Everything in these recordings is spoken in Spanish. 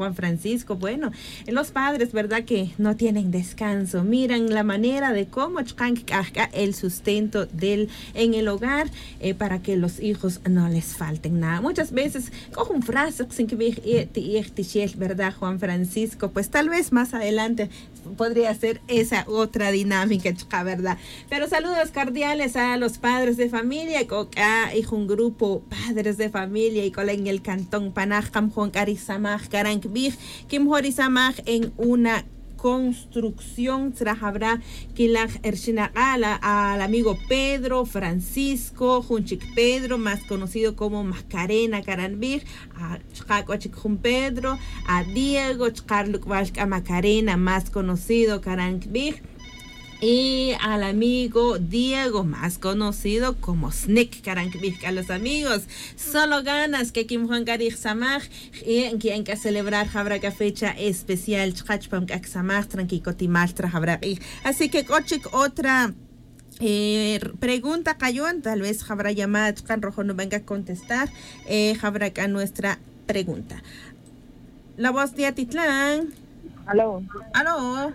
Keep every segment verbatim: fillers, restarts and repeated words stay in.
Juan Francisco. Bueno, los padres, ¿verdad?, que no tienen descanso. Miran la manera de cómo el sustento del, en el hogar eh, para que los hijos no les falten nada. Muchas veces cojo un frase sin que ¿verdad, Juan Francisco? Pues tal vez más adelante podría ser esa otra dinámica, ¿verdad? Pero saludos cordiales a los padres de familia, a un grupo padres de familia y en el cantón Panajam, Juan Carisamaj, Carankbij, Kim Horisamaj en una construcción habrá que la Erchinagala al amigo Pedro Francisco Junchik Pedro, más conocido como Macarena Caranbij, a Chcacochik Jun Pedro, a Diego Chcarluk a Macarena, más conocido Caranbij, y al amigo Diego, más conocido como Snick Carankbij. A los amigos, solo ganas que Kim Juan Garij Samaj y en quien que celebrar habrá que fecha especial Chachpam Samaj tranquicotimal habrá. Así que Kochik, otra Eh, pregunta cayón, tal vez habrá llamada Chcan Rojo no venga a contestar, eh, habrá acá nuestra pregunta. La voz de Atitlán. Aló. Aló.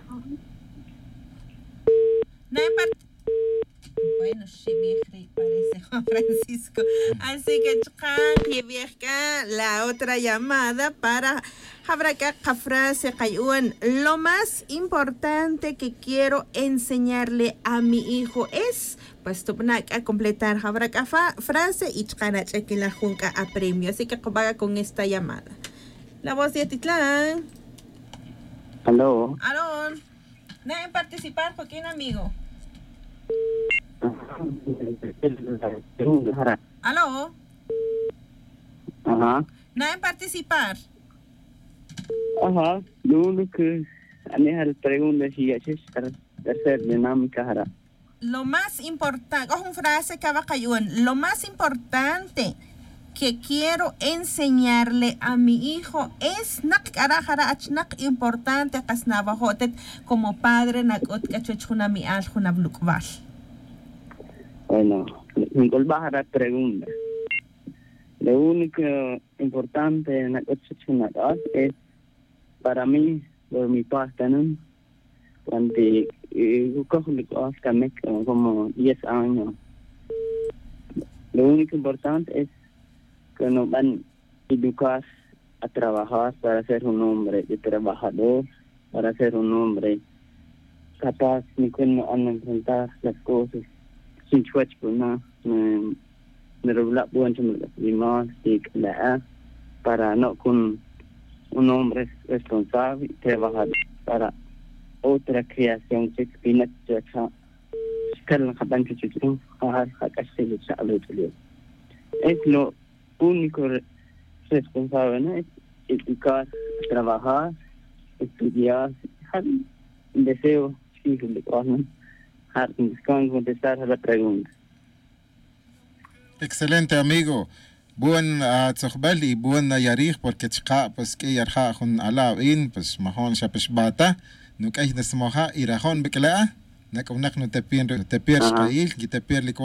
No bueno, sí, vieja, parece Juan Francisco. Así que Chcan, vieja, la otra llamada para Habraka frase Cayuan. Lo más importante que quiero enseñarle a mi hijo es, pues, a completar Habraka frase y Chcanach que la junca a premio. Así que vaga con esta llamada. La voz de Atitlán. Aló. Aló. ¿Nadie participar? ¿Por quién, amigo? Aló. Ajá. ¿Nadie participar? Ajá. Lo único que hay preguntas si es hacer dinámica hará. Lo más importante, cojo una frase que va a lo más importante que quiero enseñarle a mi hijo es nak arajara achnak importante kasnabajotet como padre nakot kachechuna mi aljuna blukval. Bueno, mi colba la pregunta. Lo único importante en la kachechuna es para mí por mi pasta, ¿no? Cuando yo cojo mi cosa como diez años. Lo único importante es que nos van a educar a trabajar para ser un hombre de trabajador, para ser un hombre capaz de enfrentar las cosas sin chuech por nada, me revela bueno más de la para no con un hombre responsable y trabajador para otra creación que viene de acá. Es lo único responsable, ¿no? Es educar, trabajar, estudiar, el deseo, sí, de cosas, contestar a la pregunta. Excelente, amigo. Buen تصخبل y buen yarih porque chica pues que yarha hun ala in pues mahon shapish bata nuk ay nasmoha irahon bekla nak unak no tepien tepien shqail ki tepien